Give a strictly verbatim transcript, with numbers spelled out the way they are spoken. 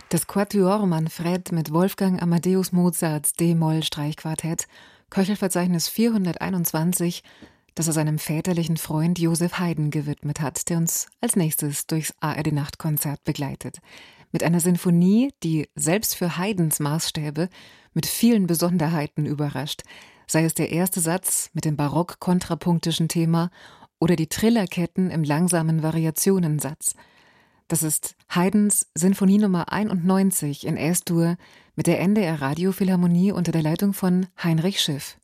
Das Quatuor Manfred mit Wolfgang Amadeus Mozarts D-Moll-Streichquartett, Köchelverzeichnis vierhunderteinundzwanzig, das er seinem väterlichen Freund Joseph Haydn gewidmet hat, der uns als nächstes durchs A R D-Nachtkonzert begleitet. Mit einer Sinfonie, die selbst für Haydns Maßstäbe mit vielen Besonderheiten überrascht, sei es der erste Satz mit dem barock-kontrapunktischen Thema oder die Trillerketten im langsamen Variationensatz. Das ist Haydns Sinfonie Nummer einundneunzig in Es-Dur mit der N D R Radiophilharmonie unter der Leitung von Heinrich Schiff.